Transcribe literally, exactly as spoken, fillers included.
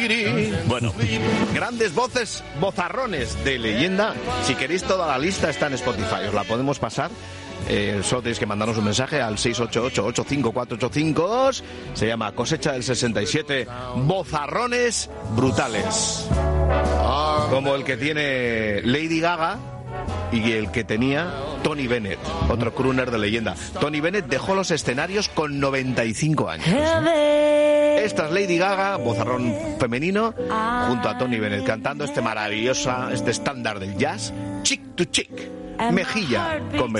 Bueno, grandes voces, vozarrones de leyenda. Si queréis toda la lista está en Spotify, os la podemos pasar. Eh, solo tenéis que mandarnos un mensaje al seis ocho ocho, ocho cinco cuatro, ocho cinco dos. Se llama Cosecha del sesenta y siete. Vozarrones brutales. Como el que tiene Lady Gaga y el que tenía Tony Bennett, otro crooner de leyenda. Tony Bennett dejó los escenarios con noventa y cinco años. Esta es Lady Gaga, vozarrón femenino, junto a Tony Bennett, cantando este maravilloso, este estándar del jazz, Chick to Chick, mejilla con